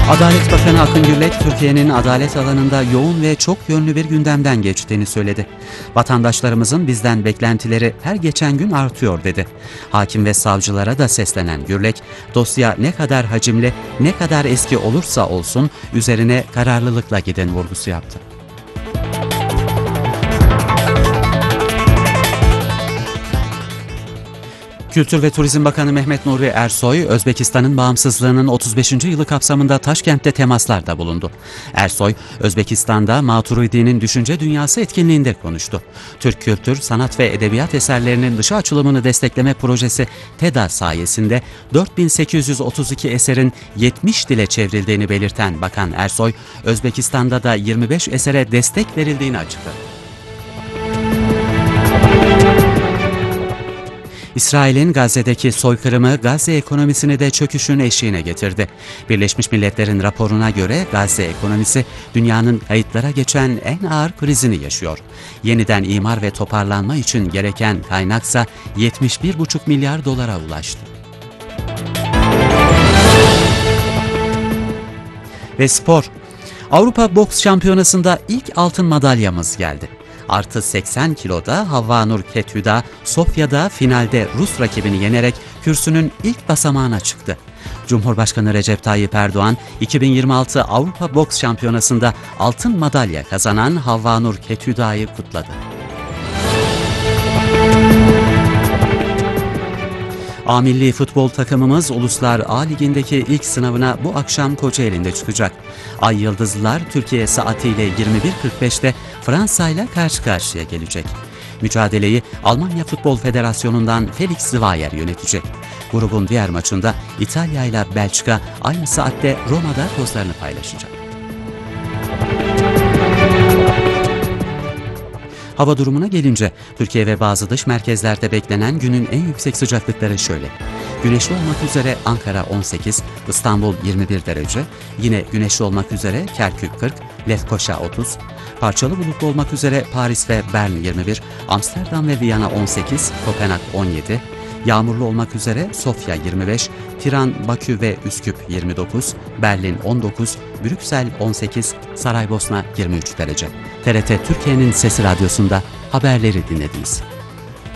Adalet Bakanı Akın Gürlek, Türkiye'nin adalet alanında yoğun ve çok yönlü bir gündemden geçtiğini söyledi. Vatandaşlarımızın bizden beklentileri her geçen gün artıyor dedi. Hakim ve savcılara da seslenen Gürlek, dosya ne kadar hacimli, ne kadar eski olursa olsun üzerine kararlılıkla giden vurgusu yaptı. Kültür ve Turizm Bakanı Mehmet Nuri Ersoy, Özbekistan'ın bağımsızlığının 35. yılı kapsamında Taşkent'te temaslarda bulundu. Ersoy, Özbekistan'da Maturidi'nin Düşünce Dünyası etkinliğinde konuştu. Türk kültür, sanat ve edebiyat eserlerinin dışa açılımını destekleme projesi TEDA sayesinde 4832 eserin 70 dile çevrildiğini belirten Bakan Ersoy, Özbekistan'da da 25 esere destek verildiğini açıkladı. İsrail'in Gazze'deki soykırımı Gazze ekonomisini de çöküşün eşiğine getirdi. Birleşmiş Milletler'in raporuna göre Gazze ekonomisi dünyanın kayıtlara geçen en ağır krizini yaşıyor. Yeniden imar ve toparlanma için gereken kaynaksa 71,5 milyar dolara ulaştı. Ve spor. Avrupa Boks Şampiyonası'nda ilk altın madalyamız geldi. Artı 80 kiloda Havvanur Kethüda, Sofya'da finalde Rus rakibini yenerek kürsünün ilk basamağına çıktı. Cumhurbaşkanı Recep Tayyip Erdoğan, 2026 Avrupa Boks Şampiyonası'nda altın madalya kazanan Havvanur Kethüda'yı kutladı. A milli futbol takımımız Uluslar A Ligi'ndeki ilk sınavına bu akşam Kocaeli'nde çıkacak. Ay Yıldızlılar Türkiye saatiyle 21.45'te Fransa ile karşı karşıya gelecek. Mücadeleyi Almanya Futbol Federasyonu'ndan Felix Zweier yönetecek. Grubun diğer maçında İtalya ile Belçika aynı saatte Roma'da pozlarını paylaşacak. Hava durumuna gelince, Türkiye ve bazı dış merkezlerde beklenen günün en yüksek sıcaklıkları şöyle. Güneşli olmak üzere Ankara 18, İstanbul 21 derece, yine güneşli olmak üzere Kerkük 40, Lefkoşa 30, parçalı bulutlu olmak üzere Paris ve Bern 21, Amsterdam ve Viyana 18, Kopenhag 17, yağmurlu olmak üzere Sofya 25, Tiran, Bakü ve Üsküp 29, Berlin 19, Brüksel 18, Saraybosna 23 derece. TRT Türkiye'nin Sesi Radyosu'nda haberleri dinlediniz.